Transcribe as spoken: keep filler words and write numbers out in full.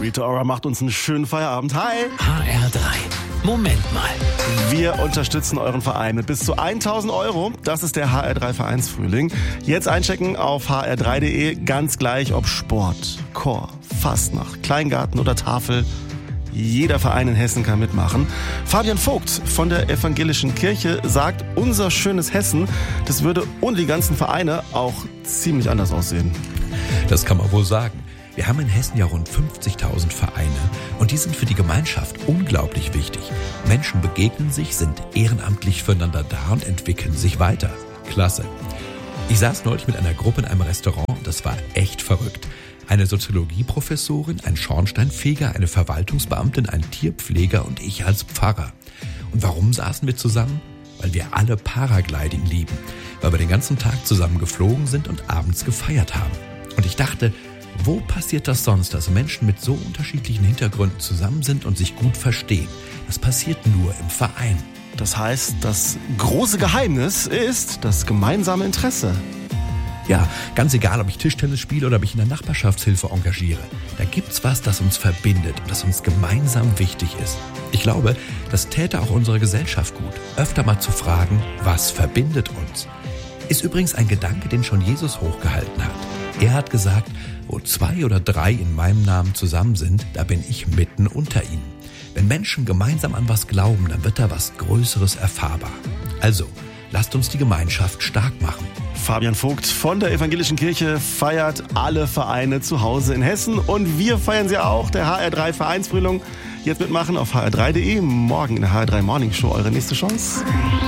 Rita Ora macht uns einen schönen Feierabend. Hi! H R drei. Moment mal. Wir unterstützen euren Verein mit bis zu tausend Euro. Das ist der H R drei Vereinsfrühling. Jetzt einchecken auf h r drei punkt d e. Ganz gleich ob Sport, Chor, Fastnacht, Kleingarten oder Tafel. Jeder Verein in Hessen kann mitmachen. Fabian Vogt von der Evangelischen Kirche sagt, unser schönes Hessen, das würde ohne die ganzen Vereine auch ziemlich anders aussehen. Das kann man wohl sagen. Wir haben in Hessen ja rund fünfzigtausend Vereine und die sind für die Gemeinschaft unglaublich wichtig. Menschen begegnen sich, sind ehrenamtlich füreinander da und entwickeln sich weiter. Klasse. Ich saß neulich mit einer Gruppe in einem Restaurant und das war echt verrückt. Eine Soziologieprofessorin, ein Schornsteinfeger, eine Verwaltungsbeamtin, ein Tierpfleger und ich als Pfarrer. Und warum saßen wir zusammen? Weil wir alle Paragliding lieben. Weil wir den ganzen Tag zusammen geflogen sind und abends gefeiert haben. Und ich dachte, wo passiert das sonst, dass Menschen mit so unterschiedlichen Hintergründen zusammen sind und sich gut verstehen? Das passiert nur im Verein. Das heißt, das große Geheimnis ist das gemeinsame Interesse. Ja, ganz egal, ob ich Tischtennis spiele oder mich in der Nachbarschaftshilfe engagiere. Da gibt's was, das uns verbindet und das uns gemeinsam wichtig ist. Ich glaube, das täte auch unsere Gesellschaft gut, öfter mal zu fragen, was verbindet uns? Ist übrigens ein Gedanke, den schon Jesus hochgehalten hat. Er hat gesagt, wo zwei oder drei in meinem Namen zusammen sind, da bin ich mitten unter ihnen. Wenn Menschen gemeinsam an was glauben, dann wird da was Größeres erfahrbar. Also, lasst uns die Gemeinschaft stark machen. Fabian Vogt von der Evangelischen Kirche feiert alle Vereine zu Hause in Hessen und wir feiern sie auch, der H R drei Vereinsfrühling. Jetzt mitmachen auf h r drei punkt d e. Morgen in der H R drei Morning Show eure nächste Chance.